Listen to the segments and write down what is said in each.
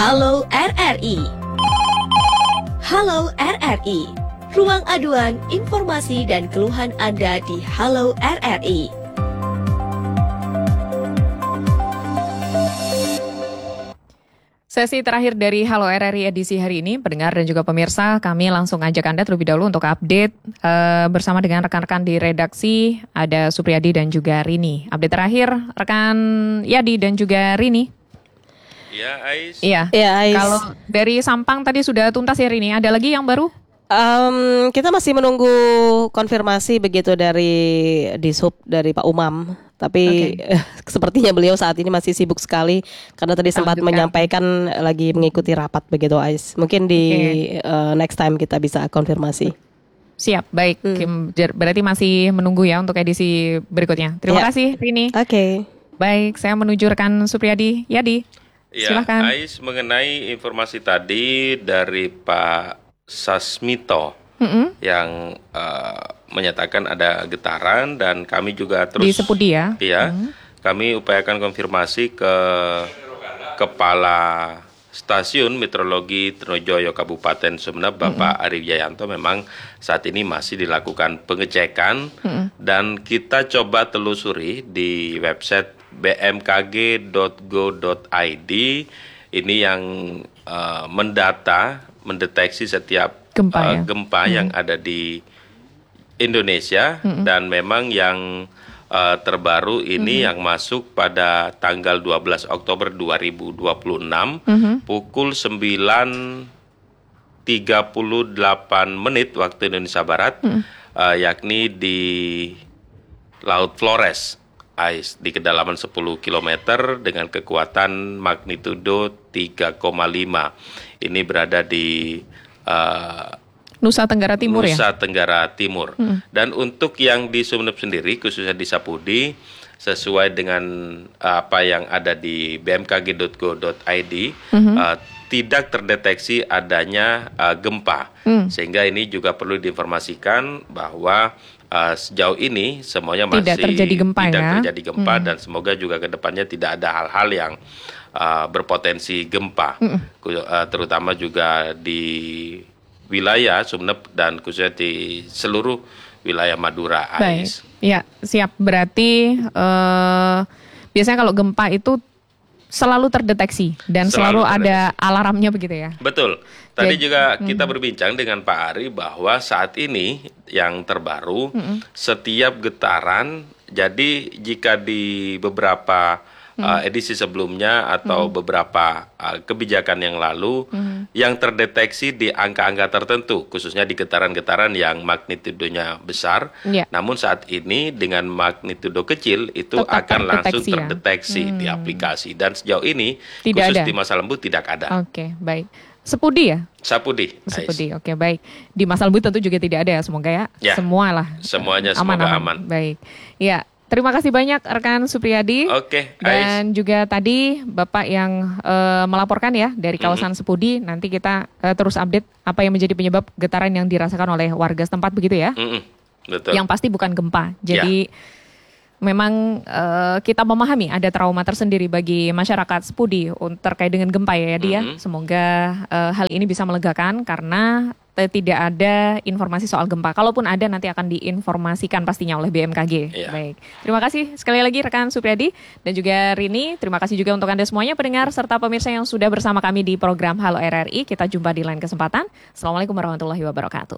Halo RRI. Halo RRI. Ruang aduan, informasi dan keluhan Anda di Halo RRI. Sesi terakhir dari Halo RRI edisi hari ini, pendengar dan juga pemirsa, kami langsung ajak Anda terlebih dahulu untuk update bersama dengan rekan-rekan di redaksi, ada Supriyadi dan juga Rini. Update terakhir, rekan Yadi dan juga Rini. Ya, Ais. Iya, Ais. Kalau dari Sampang tadi sudah tuntas ya Rini, ada lagi yang baru? Kita masih menunggu konfirmasi begitu dari Dishub dari Pak Umam. Tapi sepertinya beliau saat ini masih sibuk sekali karena tadi sempat menyampaikan lagi mengikuti rapat begitu, Ais. Mungkin di next time kita bisa konfirmasi. Siap, baik. Berarti masih menunggu ya untuk edisi berikutnya. Terima kasih Rini. Oke. Baik, saya menuju rekan Supriyadi. Yadi. Ya, silakan. Ais, mengenai informasi tadi dari Pak Sasmito yang menyatakan ada getaran dan kami juga terus di Sepudi ya. Iya, kami upayakan konfirmasi ke Kepala Stasiun Meteorologi Trunojoyo Kabupaten Sumeneb Bapak Ari Wijayanto. Memang saat ini masih dilakukan pengecekan dan kita coba telusuri di website bmkg.go.id. Ini yang mendeteksi setiap gempa yang ada di Indonesia dan memang yang terbaru ini yang masuk pada tanggal 12 Oktober 2026 pukul 9.38 menit waktu Indonesia Barat, yakni di Laut Flores, Ais, di kedalaman 10 km dengan kekuatan magnitudo 3,5. Ini berada di Nusa Tenggara Timur ya? Nusa Tenggara Timur. Dan untuk yang di Sumeneb sendiri, khususnya di Sapudi, sesuai dengan apa yang ada di bmkg.go.id, tidak terdeteksi adanya gempa. Sehingga ini juga perlu diinformasikan bahwa sejauh ini semuanya masih tidak terjadi gempa, dan semoga juga ke depannya tidak ada hal-hal yang berpotensi gempa, terutama juga di wilayah Sumeneb dan khususnya di seluruh wilayah Madura. Baik, ya siap. Berarti biasanya kalau gempa itu selalu terdeteksi dan selalu ada alarmnya begitu ya? Betul. Tadi juga kita berbincang dengan Pak Ari bahwa saat ini yang terbaru setiap getaran, jadi jika di beberapa edisi sebelumnya atau beberapa kebijakan yang lalu yang terdeteksi di angka-angka tertentu, khususnya di getaran-getaran yang magnitudonya besar. Namun saat ini dengan magnitudo kecil itu tetap akan langsung ya? terdeteksi di aplikasi, dan sejauh ini tidak khusus ada. di Masa Lembu tidak ada. Oke, baik. Sepudi ya? Sapudi. Oke, baik. Di Masa Lembu tentu juga tidak ada ya, semoga ya. Semuanya semoga aman. Baik. Ya, terima kasih banyak rekan Supriyadi. Oke, dan juga tadi Bapak yang melaporkan ya dari kawasan Sepudi. Nanti kita terus update apa yang menjadi penyebab getaran yang dirasakan oleh warga setempat begitu ya. Betul. Yang pasti bukan gempa. Jadi memang kita memahami ada trauma tersendiri bagi masyarakat Sepudi terkait dengan gempa ya dia. Semoga hal ini bisa melegakan karena tidak ada informasi soal gempa. Kalaupun ada nanti akan diinformasikan pastinya oleh BMKG. Baik. Terima kasih sekali lagi rekan Supriyadi dan juga Rini. Terima kasih juga untuk Anda semuanya pendengar serta pemirsa yang sudah bersama kami di program Halo RRI. Kita jumpa di lain kesempatan. Assalamualaikum warahmatullahi wabarakatuh.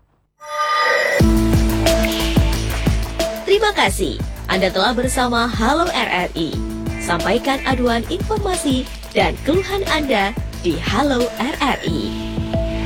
Terima kasih. Anda telah bersama Halo RRI. Sampaikan aduan informasi dan keluhan Anda di Halo RRI.